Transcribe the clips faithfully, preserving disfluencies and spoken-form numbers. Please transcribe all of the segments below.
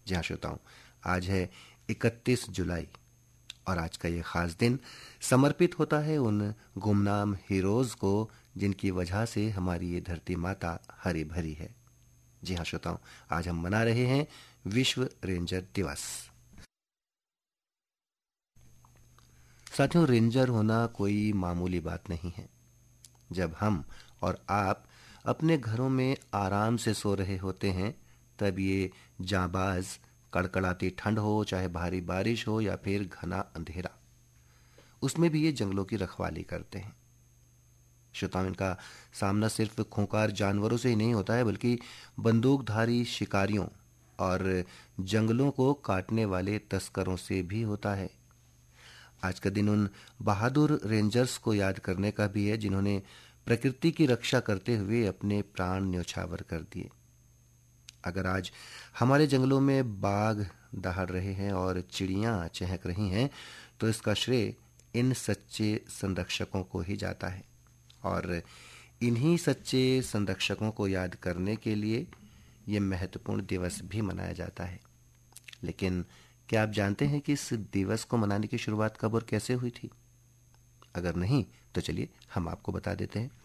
जी हाँ श्रोताओं, आज है इकतीस जुलाई और आज का ये खास दिन समर्पित होता है उन गुमनाम हीरोज को जिनकी वजह से हमारी ये धरती माता हरी भरी है। जी हाँ श्रोताओं, आज हम मना रहे हैं विश्व रेंजर दिवस। साथियों, रेंजर होना कोई मामूली बात नहीं है। जब हम और आप अपने घरों में आराम से सो रहे होते हैं, तब ये जांबाज कड़कड़ाती ठंड हो, चाहे भारी बारिश हो या फिर घना अंधेरा, उसमें भी ये जंगलों की रखवाली करते हैं। श्रोताओं, इनका सामना सिर्फ खूंखार जानवरों से ही नहीं होता है, बल्कि बंदूकधारी शिकारियों और जंगलों को काटने वाले तस्करों से भी होता है। आज का दिन उन बहादुर रेंजर्स को याद करने का भी है जिन्होंने प्रकृति की रक्षा करते हुए अपने प्राण न्योछावर कर दिए। अगर आज हमारे जंगलों में बाघ दहाड़ रहे हैं और चिड़ियां चहक रही हैं, तो इसका श्रेय इन सच्चे संरक्षकों को ही जाता है। और इन्हीं सच्चे संरक्षकों को याद करने के लिए ये महत्वपूर्ण दिवस भी मनाया जाता है। लेकिन क्या आप जानते हैं कि इस दिवस को मनाने की शुरुआत कब और कैसे हुई थी? अगर नहीं तो चलिए हम आपको बता देते हैं।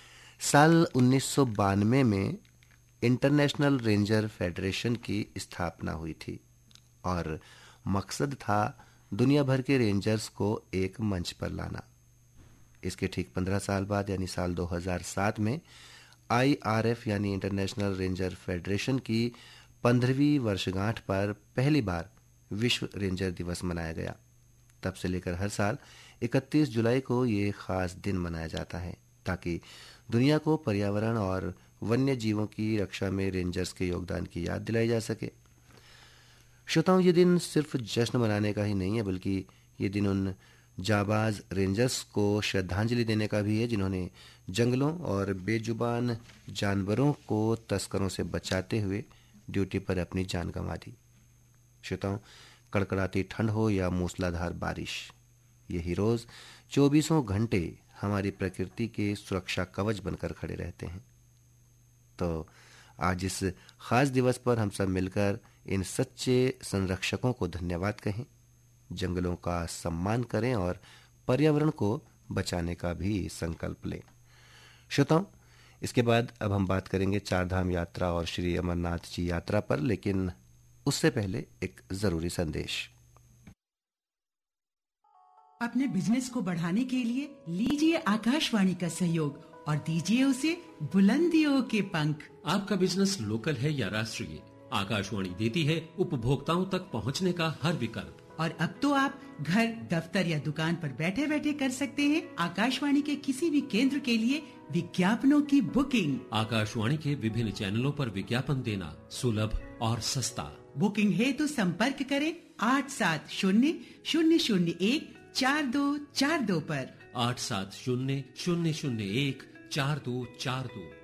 साल उन्नीस सौ बानवे में इंटरनेशनल रेंजर फेडरेशन की स्थापना हुई थी और मकसद था दुनिया भर के रेंजर्स को एक मंच पर लाना। इसके ठीक पंद्रह साल बाद यानी साल दो हज़ार सात में आई आर एफ यानी इंटरनेशनल रेंजर फेडरेशन की पंद्रहवीं वर्षगांठ पर पहली बार विश्व रेंजर दिवस मनाया गया। तब से लेकर हर साल इकतीस जुलाई को ये खास दिन मनाया जाता है ताकि दुनिया को पर्यावरण और वन्य जीवों की रक्षा में रेंजर्स के योगदान की याद दिलाई जा सके। श्रोताओं, ये दिन सिर्फ जश्न मनाने का ही नहीं है, बल्कि ये दिन उन जाबाज रेंजर्स को श्रद्धांजलि देने का भी है जिन्होंने जंगलों और बेजुबान जानवरों को तस्करों से बचाते हुए ड्यूटी पर अपनी जान गंवा दी। श्रोताओं, कड़कड़ाती ठंड हो या मूसलाधार बारिश, ये हीरोज चौबीसों घंटे हमारी प्रकृति के सुरक्षा कवच बनकर खड़े रहते हैं। तो आज इस खास दिवस पर हम सब मिलकर इन सच्चे संरक्षकों को धन्यवाद कहें, जंगलों का सम्मान करें और पर्यावरण को बचाने का भी संकल्प लें। श्रोताओं, इसके बाद अब हम बात करेंगे चारधाम यात्रा और श्री अमरनाथ जी यात्रा पर, लेकिन उससे पहले एक जरूरी संदेश। अपने बिजनेस को बढ़ाने के लिए लीजिए आकाशवाणी का सहयोग और दीजिए उसे बुलंदियों के पंख। आपका बिजनेस लोकल है या राष्ट्रीय, आकाशवाणी देती है उपभोक्ताओं तक पहुंचने का हर विकल्प। और अब तो आप घर, दफ्तर या दुकान पर बैठे बैठे कर सकते हैं आकाशवाणी के किसी भी केंद्र के लिए विज्ञापनों की बुकिंग। आकाशवाणी के विभिन्न चैनलों पर विज्ञापन देना सुलभ और सस्ता। बुकिंग है तो संपर्क करें आठ सात शून्य शून्य शून्य एक चार दो चार दो पर। आठ सात शून्य शून्य शून्य एक चार दो चार दो।